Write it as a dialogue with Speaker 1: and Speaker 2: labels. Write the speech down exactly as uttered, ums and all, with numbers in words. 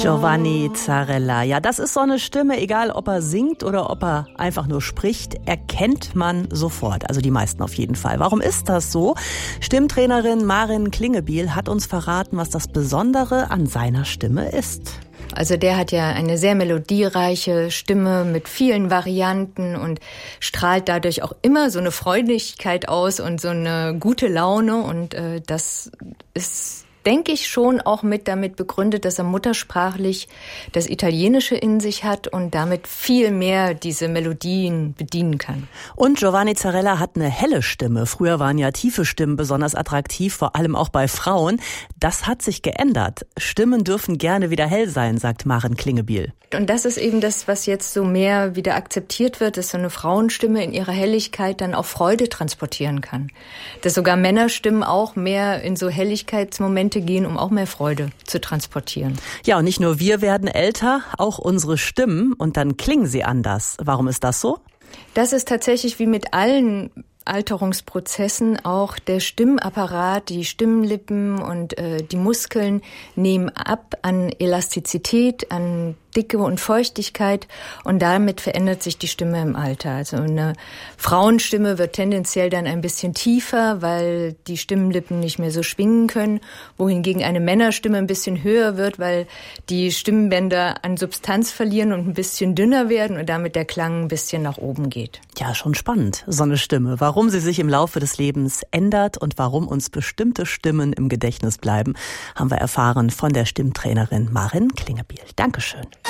Speaker 1: Giovanni Zarella. Ja, das ist so eine Stimme, egal ob er singt oder ob er einfach nur spricht, erkennt man sofort. Also die meisten auf jeden Fall. Warum ist das so? Stimmtrainerin Maren Klingebiel hat uns verraten, was das Besondere an seiner Stimme ist.
Speaker 2: Also der hat ja eine sehr melodiereiche Stimme mit vielen Varianten und strahlt dadurch auch immer so eine Freudigkeit aus und so eine gute Laune. Und äh, das ist, denke ich, schon auch mit damit begründet, dass er muttersprachlich das Italienische in sich hat und damit viel mehr diese Melodien bedienen kann.
Speaker 1: Und Giovanni Zarella hat eine helle Stimme. Früher waren ja tiefe Stimmen besonders attraktiv, vor allem auch bei Frauen. Das hat sich geändert. Stimmen dürfen gerne wieder hell sein, sagt Maren Klingebiel.
Speaker 2: Und das ist eben das, was jetzt so mehr wieder akzeptiert wird, dass so eine Frauenstimme in ihrer Helligkeit dann auch Freude transportieren kann. Dass sogar Männerstimmen auch mehr in so Helligkeitsmomente gehen, um auch mehr Freude zu transportieren.
Speaker 1: Ja, und nicht nur wir werden älter, auch unsere Stimmen, und dann klingen sie anders. Warum ist das so?
Speaker 2: Das ist tatsächlich wie mit allen Alterungsprozessen auch der Stimmapparat, die Stimmlippen und äh, die Muskeln nehmen ab an Elastizität, an Dicke und Feuchtigkeit und damit verändert sich die Stimme im Alter. Also eine Frauenstimme wird tendenziell dann ein bisschen tiefer, weil die Stimmlippen nicht mehr so schwingen können, wohingegen eine Männerstimme ein bisschen höher wird, weil die Stimmbänder an Substanz verlieren und ein bisschen dünner werden und damit der Klang ein bisschen nach oben geht.
Speaker 1: Ja, schon spannend, so eine Stimme. Warum sie sich im Laufe des Lebens ändert und warum uns bestimmte Stimmen im Gedächtnis bleiben, haben wir erfahren von der Stimmtrainerin Maren Klingebiel. Dankeschön.